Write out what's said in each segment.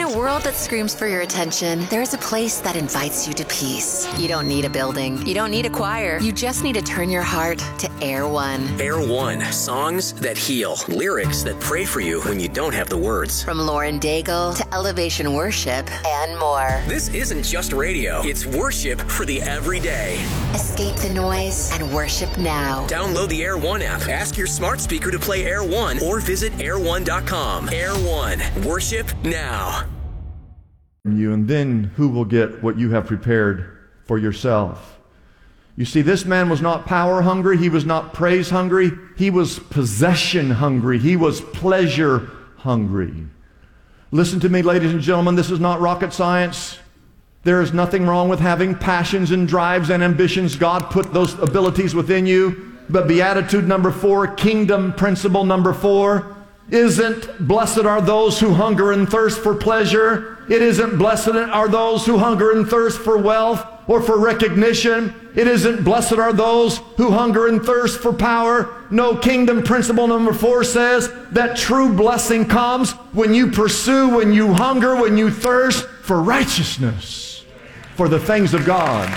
a world that screams for your attention, there's a place that invites you to peace. You don't need a building. You don't need a choir. You just need to turn your heart to Air One. Air One. Songs that heal. Lyrics that pray for you when you don't have the words. From Lauren Daigle to Elevation Worship and more. This isn't just radio. It's worship for the everyday. Escape the noise and worship now. Download the Air One app. Ask your smart speaker to play Air One or visit air1.com. Air One. Worship now. You, and then who will get what you have prepared for yourself? You see, this man was not power hungry. He was not praise hungry. He was possession hungry. He was pleasure hungry. Listen to me, ladies and gentlemen. This is not rocket science. There is nothing wrong with having passions and drives and ambitions. God put those abilities within you. But beatitude number 4, kingdom principle number 4, isn't blessed are those who hunger and thirst for pleasure. It isn't blessed are those who hunger and thirst for wealth or for recognition. It isn't blessed are those who hunger and thirst for power. No, kingdom principle number 4 says that true blessing comes when you pursue, when you hunger, when you thirst for righteousness, for the things of God.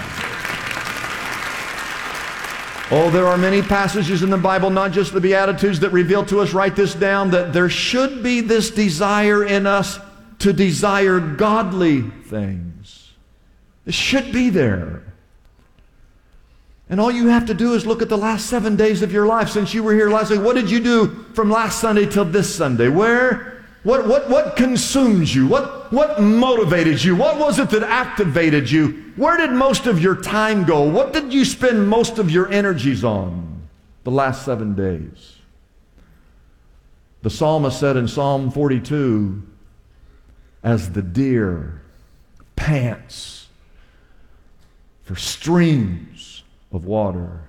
Oh, there are many passages in the Bible, not just the Beatitudes, that reveal to us, write this down, that there should be this desire in us to desire godly things. It should be there. And all you have to do is look at the last 7 days of your life since you were here last week. What did you do from last Sunday till this Sunday? What consumes you? What motivated you? What was it that activated you? Where did most of your time go? What did you spend most of your energies on the last 7 days? The psalmist said in Psalm 42, as the deer pants for streams of water,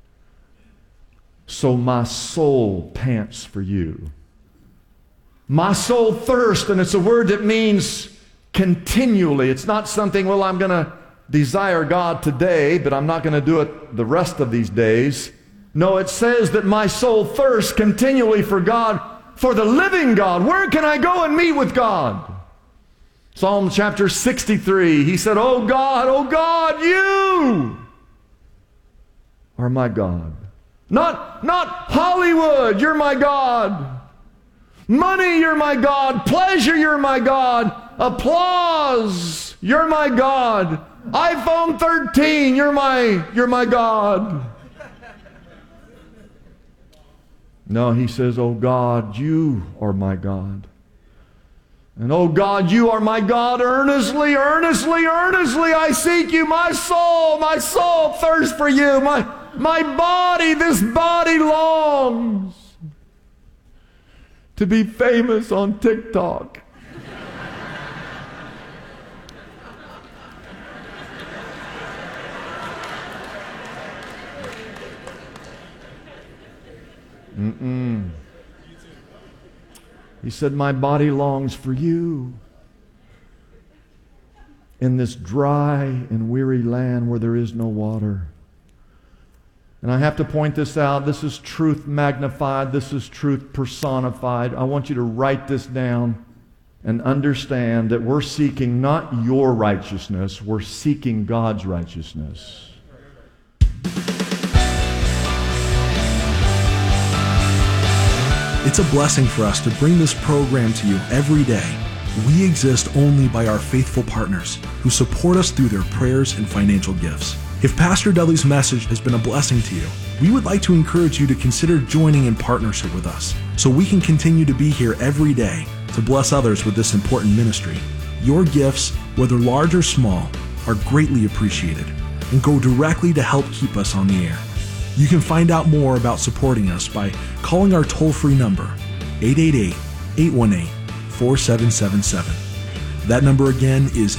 so my soul pants for you. My soul thirsts, and it's a word that means continually. It's not something, well, I'm going to desire God today, but I'm not going to do it the rest of these days. No, it says that my soul thirsts continually for God, for the living God. Where can I go and meet with God? Psalm chapter 63, he said, oh God, you are my God. Not Hollywood, you're my God. Money, you're my God. Pleasure, you're my God. Applause, you're my God. iPhone 13, you're my God. No, he says, oh God, you are my God. And oh God, you are my God. Earnestly, earnestly, earnestly I seek you. My soul thirsts for you. My body, this body longs to be famous on TikTok. He said, my body longs for you in this dry and weary land where there is no water. And I have to point this out. This is truth magnified. This is truth personified. I want you to write this down and understand that we're seeking not your righteousness, we're seeking God's righteousness. It's a blessing for us to bring this program to you every day. We exist only by our faithful partners who support us through their prayers and financial gifts. If Pastor Dudley's message has been a blessing to you, we would like to encourage you to consider joining in partnership with us so we can continue to be here every day to bless others with this important ministry. Your gifts, whether large or small, are greatly appreciated and go directly to help keep us on the air. You can find out more about supporting us by calling our toll-free number, 888-818-4777. That number again is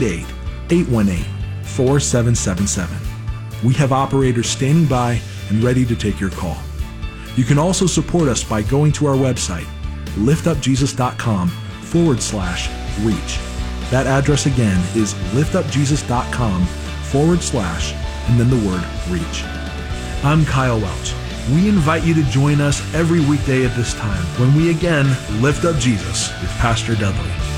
888-818-4777. We have operators standing by and ready to take your call. You can also support us by going to our website, liftupjesus.com/reach. That address again is liftupjesus.com/ and then the word reach. I'm Kyle Welch. We invite you to join us every weekday at this time when we again lift up Jesus with Pastor Dudley.